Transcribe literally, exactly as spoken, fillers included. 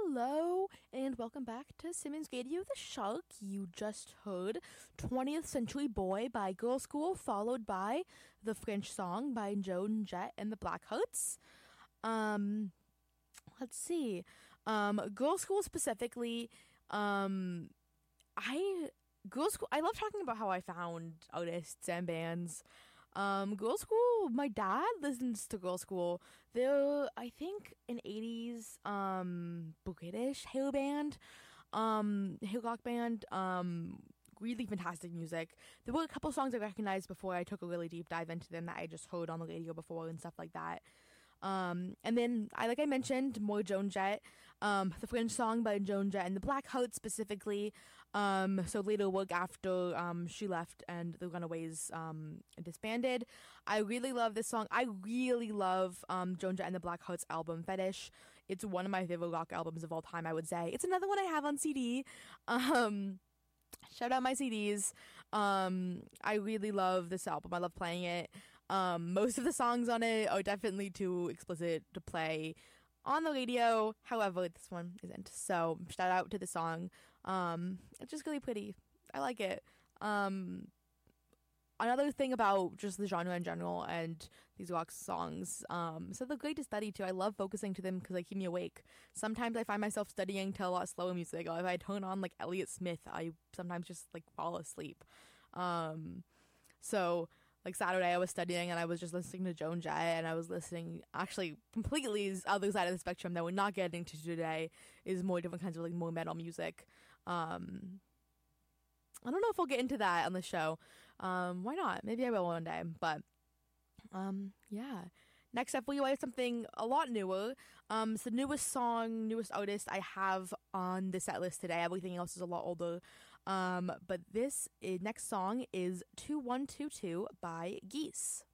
Hello, and welcome back to Simmons Radio the Shark. You just heard twentieth Century Boy by Girl School, followed by The French Song by Joan Jett and the Blackhearts. Um, let's see. Um, Girl School specifically, um, I, Girl School, I love talking about how I found artists and bands. Um, Girl School, my dad listens to Girl School. They're, I think, an eighties, um, British hair band, um, hair rock band, um, really fantastic music. There were a couple songs I recognized before I took a really deep dive into them that I just heard on the radio before and stuff like that. Um, and then, I like I mentioned, more Joan Jett, um, the French Song by Joan Jett and the Blackhearts specifically, um, so later work after, um, she left and the Runaways, um, disbanded. I really love this song. I really love, um, Joan Jett and the Blackhearts album, Fetish. It's one of my favorite rock albums of all time, I would say. It's another one I have on C D. Um... Shout out my C Ds. Um, I really love this album. I love playing it. Um, most of the songs on it are definitely too explicit to play on the radio. However, this one isn't. So shout out to the song. Um, it's just really pretty. I like it. Um, another thing about just the genre in general and these rock songs, um, so they're great to study to. I love focusing to them because they keep me awake. Sometimes I find myself studying to a lot slower music. Or if I turn on like Elliott Smith, I sometimes just like fall asleep. Um, so like Saturday I was studying and I was just listening to Joan Jett, and I was listening actually completely the other side of the spectrum that we're not getting to today is more different kinds of like more metal music. Um, I don't know if I'll get into that on the show. Um, why not? Maybe I will one day. But, um, yeah. Next up, we have something a lot newer. Um, it's the newest song, newest artist I have on the set list today. Everything else is a lot older. Um, but this uh, next song is two one two two by Geese.